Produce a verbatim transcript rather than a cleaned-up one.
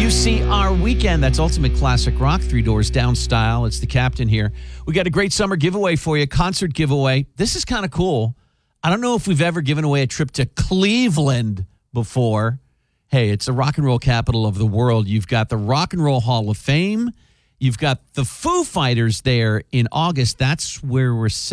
U C R Weekend. That's Ultimate Classic Rock, Three Doors Down style. It's the captain here. We got a great summer giveaway for you, concert giveaway. This is kind of cool. I don't know if we've ever given away a trip to Cleveland before. Hey, it's the rock and roll capital of the world. You've got the Rock and Roll Hall of Fame. You've got the Foo Fighters there in August. That's where we're